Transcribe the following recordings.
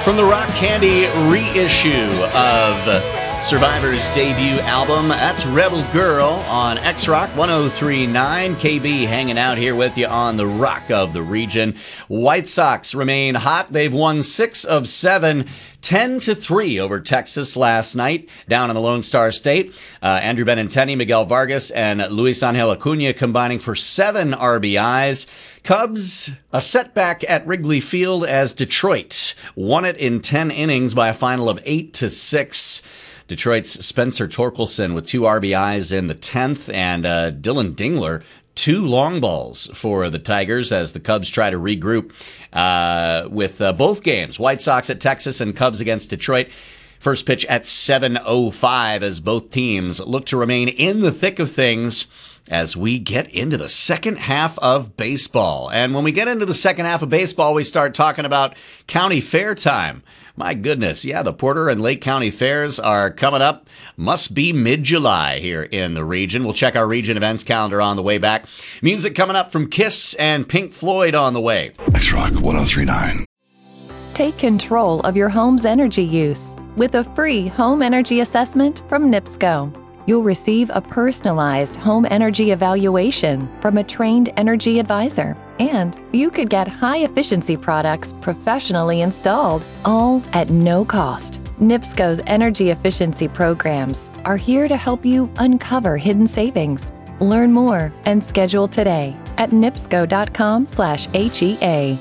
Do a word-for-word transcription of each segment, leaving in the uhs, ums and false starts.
From the Rock Candy reissue of Survivor's debut album, that's Rebel Girl on X-Rock one oh three point nine. K B hanging out here with you on the Rock of the Region. White Sox remain hot. They've won six of seven. ten to three over Texas last night down in the Lone Star State. Uh, Andrew Benintendi, Miguel Vargas, and Luis Angel Acuna combining for seven R B Is. Cubs, a setback at Wrigley Field as Detroit won it in ten innings by a final of eight to six. Detroit's Spencer Torkelson with two R B Is in the tenth, and uh, Dylan Dingler two long balls for the Tigers as the Cubs try to regroup uh, with uh, both games. White Sox at Texas and Cubs against Detroit. First pitch at seven oh five as both teams look to remain in the thick of things as we get into the second half of baseball. And when we get into the second half of baseball, we start talking about county fair time. My goodness, yeah, the Porter and Lake County fairs are coming up. Must be mid-July here in the region. We'll check our region events calendar on the way back. Music coming up from Kiss and Pink Floyd on the way. X-Rock one oh three point nine. Take control of your home's energy use with a free home energy assessment from NIPSCO. You'll receive a personalized home energy evaluation from a trained energy advisor, and you could get high-efficiency products professionally installed, all at no cost. NIPSCO's energy efficiency programs are here to help you uncover hidden savings. Learn more and schedule today at nipsco.com slash HEA.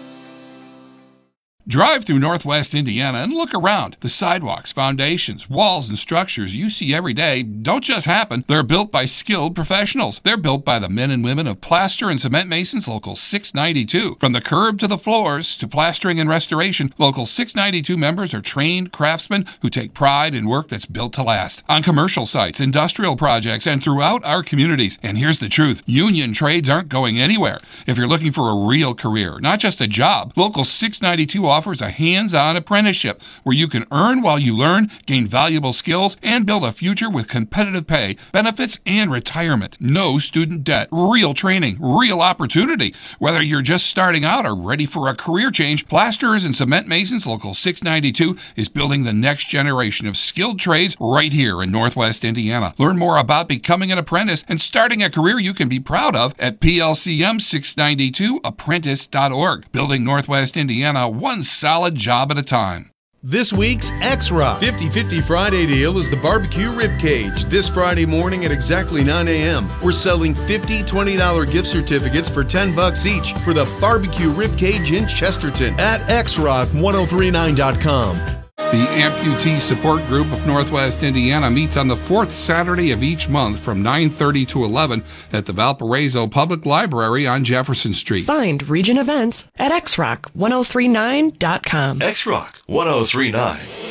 Drive through Northwest Indiana and look around. The sidewalks, foundations, walls, and structures you see every day don't just happen. They're built by skilled professionals. They're built by the men and women of Plaster and Cement Masons Local six ninety-two. From the curb to the floors to plastering and restoration, Local six ninety-two members are trained craftsmen who take pride in work that's built to last. On commercial sites, industrial projects, and throughout our communities. And here's the truth. Union trades aren't going anywhere. If you're looking for a real career, not just a job, Local six ninety-two offers a hands-on apprenticeship where you can earn while you learn, gain valuable skills, and build a future with competitive pay, benefits, and retirement. No student debt, real training, real opportunity. Whether you're just starting out or ready for a career change, Plasterers and Cement Masons Local six ninety-two is building the next generation of skilled trades right here in Northwest Indiana. Learn more about becoming an apprentice and starting a career you can be proud of at P L C M six ninety-two apprentice dot org. Building Northwest Indiana one solid job at a time. This week's X-Rock fifty fifty Friday deal is the barbecue rib cage. This Friday morning at exactly nine a.m. We're selling fifty twenty dollars gift certificates for ten bucks each for the barbecue rib cage in Chesterton at X Rock ten thirty-nine dot com. The Amputee Support Group of Northwest Indiana meets on the fourth Saturday of each month from nine thirty to eleven at the Valparaiso Public Library on Jefferson Street. Find region events at X Rock ten thirty-nine dot com. X-Rock ten thirty-nine.